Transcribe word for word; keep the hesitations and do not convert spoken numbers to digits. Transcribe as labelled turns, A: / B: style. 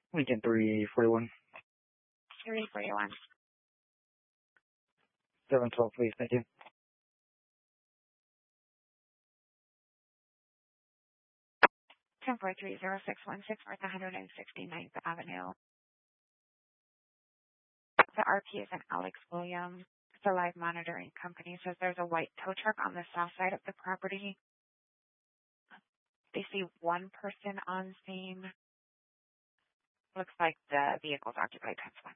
A: Lincoln three forty-one.
B: three forty-one.
A: seven twelve, please. Thank you.
B: ten four three zero six one six North one hundred sixty-ninth Avenue. The R P is an Alex Williams. It's a live monitoring company. Says there's a white tow truck on the south side of the property. They see one person on scene. Looks like the vehicle's occupied. That's one.